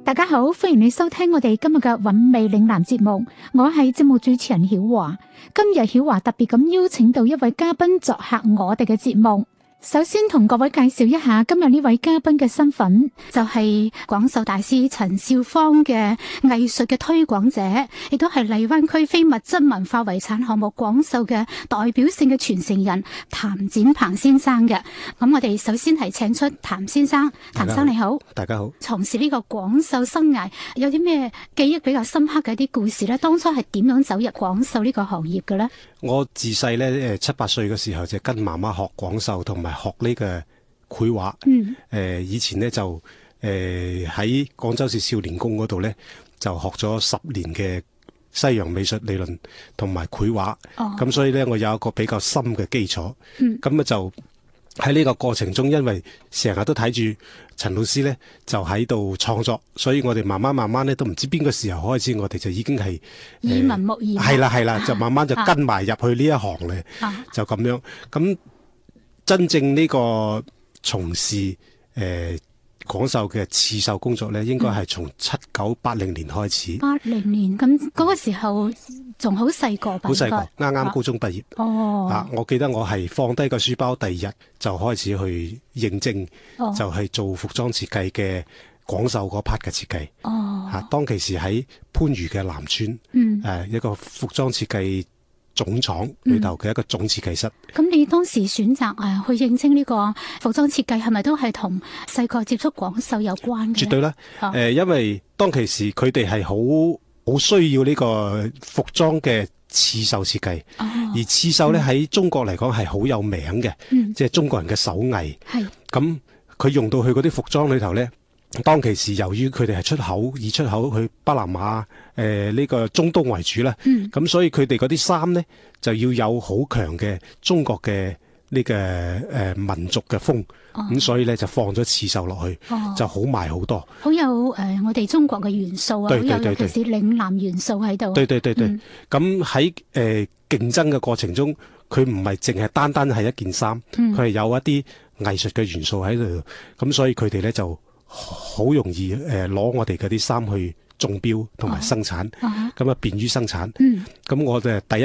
大家好，歡迎你收聽我哋今日嘅韻味嶺南節目，我係節目主持人曉華。今日曉華特別咁邀請到一位嘉賓作客我哋嘅節目。首先同各位介紹一下今日呢位嘉賓嘅身份，就係廣繡大師陳少芳嘅藝術嘅推廣者，亦都係荔灣區非物質文化遺產項目廣繡嘅代表性嘅傳承人譚展鵬先生嘅。咁我哋首先係請出譚先生，譚生你好。 大家好。 從事呢個廣繡生涯有啲咩記憶比較深刻嘅一啲故事呢？當初係點樣走入廣繡呢個行業嘅呢？ 我自細呢7、8歲嘅時候就跟媽媽學廣繡同埋學呢個繪畫。以前呢就喺廣州市少年宮嗰度呢就學咗10年嘅西洋美術理論同埋繪畫。咁所以呢我有一個比較深嘅基礎。咁就喺呢個過程中，因為成日都睇住陳老師呢就喺度創作，所以我哋慢慢呢都唔知邊個時候開始，我哋就已經係耳聞目染。 係啦，就慢慢就跟埋入去呢一行咧。就咁樣。咁真正呢個從事廣繡嘅刺繡工作咧，應該係從7980年開始。 80年，咁嗰個時候仲好細個吧？ 好細個，啱啱高中畢業。我記得我係放低個書包，第2日就開始去應徵，就係做服裝設計嘅廣繡嗰 part 嘅設計。當其時喺番禺嘅南村，一個服裝設計總廠裏頭嘅一個總設計室。 咁你當時選擇去應徵呢個服裝設計，係咪都係同細個接觸廣繡有關嘅？ 絕對啦。因為當其時佢哋係好需要呢個服裝嘅刺繡設計。而刺繡咧喺中國嚟講係好有名嘅，即係中國人嘅手藝。咁佢用到去嗰啲服裝裏頭咧，當其時由於佢哋係以出口去巴拿馬呢個中東為主啦。咁所以佢哋嗰啲衫呢，就要有好強嘅中國嘅呢個民族嘅風。咁所以咧就放咗刺繡落去，就好賣好多。 好有我哋中國嘅元素啊，好有尤其是嶺南元素喺度。 對。咁喺競爭嘅過程中，佢唔係淨係單單係一件衫，佢係有一啲藝術嘅元素喺度。咁所以佢哋咧就好容易攞我哋嗰啲衫去中標同埋生產，咁便於生產。咁我哋第一